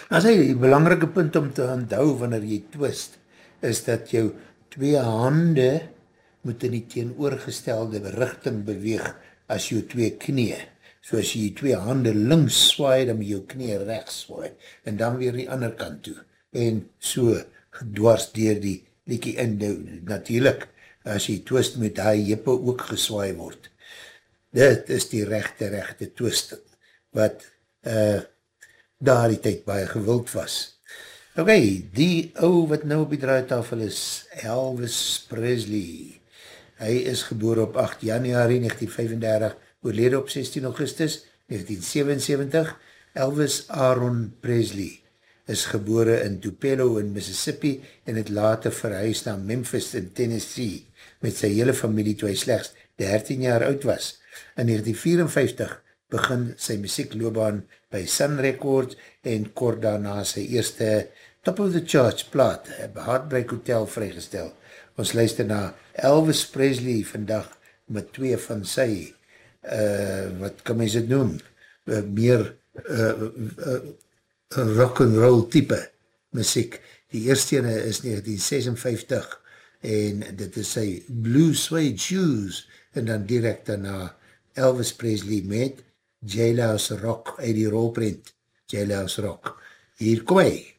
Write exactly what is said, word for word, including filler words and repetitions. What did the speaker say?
As hy, die belangrike punt om te onthou wanneer jy twist, is dat jou twee hande moet in die teenoorgestelde rigting beweeg as jou twee knie. So as jy twee hande links swaai, dan moet jou knie rechts swaai, en dan weer die ander kant toe, en so dwars deur die liekie in, natuurlijk, as jy twist met die jippe ook geswaai word. Dit is die rechte, rechte twist, wat uh, daar die tyd baie gewild was. Ok, die ou wat nou op die draaitafel is, Elvis Presley. Hy is geboor op agt januari negentien vyfendertig, oorlede op sestien augustus negentien sewensewentig. Elvis Aaron Presley is gebore in Tupelo in Mississippi en het later verhuis na Memphis in Tennessee met sy hele familie toe hy slechts dertien jaar oud was. In negentien vierenvyftig begin sy muziekloopbaan by Sun Records en kort daarna sy eerste Top of the Charts plaat, Heartbreak Hotel vrygestel. Ons luister na Elvis Presley vandag met twee van sy, uh, wat kan mens het noem, uh, meer uh, uh, rock and roll type muziek. Die eerste ene is negentien sesenvyftig en dit is sy Blue Suede Shoes en dan direct daarna Elvis Presley met Jailhouse Rock uit die rolprint Jailhouse Rock. Hier kom hy.